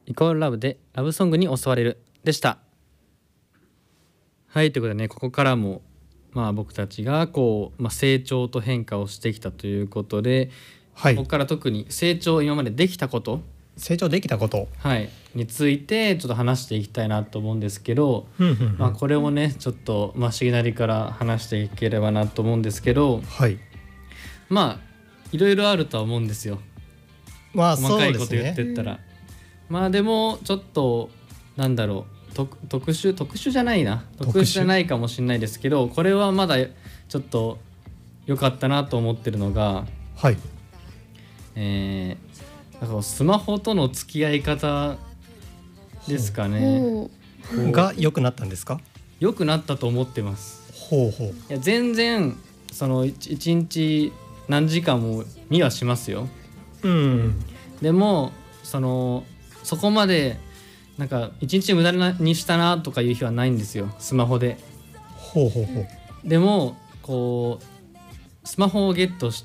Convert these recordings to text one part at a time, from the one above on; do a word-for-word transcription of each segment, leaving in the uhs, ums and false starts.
イコールラブでラブソングに襲われるでした。はい、ということでね、ここからもまあ僕たちがこう、まあ、成長と変化をしてきたということで、 はい、 ここから特に成長今までできたこと成長できたこと、 はい、についてちょっと話していきたいなと思うんですけど、 うんうんうん、 まあ、これをねちょっとまあしぎなりから話していければなと思うんですけど、 はい、 まあいろいろあるとは思うんですよ。 まあ細かいこと言ってったら、ね、まあでもちょっとなんだろう特特殊特殊じゃないな特殊じゃないかもしれないですけど、これはまだちょっと良かったなと思ってるのが、 はい、 えー、なんかスマホとの付き合い方ですかねが良くなったんですか？ 良くなったと思ってます。 ほうほう。いや全然その一日何時間も見はしますよ。 うん。 でもそのそこまでなんか一日無駄にしたなとかいう日はないんですよ、スマホで。 ほうほうほう。 でもこうスマホをゲットして、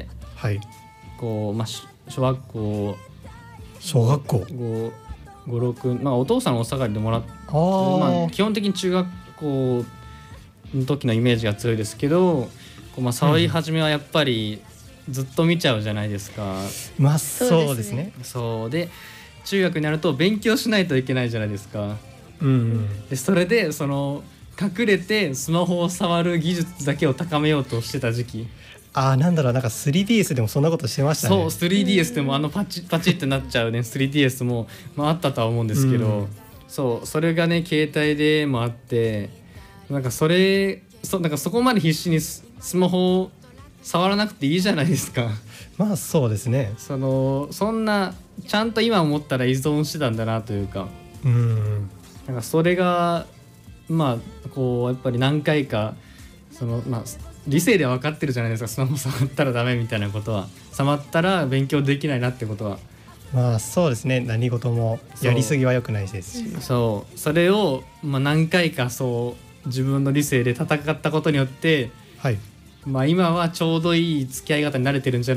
はい、 こうまあ小学校小学校ご、ご、ろく、まあお父さんのお下がりでもらって、 あ、 まあ基本的に中学校の時のイメージが強いですけど、こうまあ触り始めはやっぱりずっと見ちゃうじゃないですか。 うん、まあそうですね。 そうで中学になると勉強しないといけないじゃないですか。 うんうん、 でそれでその隠れてスマホを触る技術だけを高めようとしてた時期。 あ、なんだろう、なんか スリーディーエス でもそんなことしてましたね。 そう スリーディーエス でもあのパチパチってなっちゃうね スリーディーエス も、まあ、あったとは思うんですけど、うん、そうそれがね携帯でもあって、なんかそれ そ, なんかそこまで必死に ス, スマホを触らなくていいじゃないですか。 まあそうですね。 そのそんなちゃんと今思ったら依存してたんだなというか、 うん、 なんかそれがまあこうやっぱり何回かそのまあ理性では分かってるじゃないですか、スマホ触ったらダメみたいなことは。触ったら勉強できないなってことは。 まあそうですね、何事もやりすぎは良くないですし、 そう、それをまあ何回かそう自分の理性で戦ったことによって、 はい、 まあ今はちょうどいい付き合い方に慣れてるんじゃない